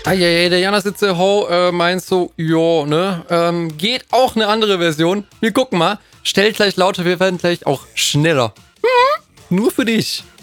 Der Jana sitze ho, meinst so, jo, ne? Geht auch eine andere Version. Wir gucken mal. Stellt gleich lauter, wir werden gleich auch schneller. Nur für dich.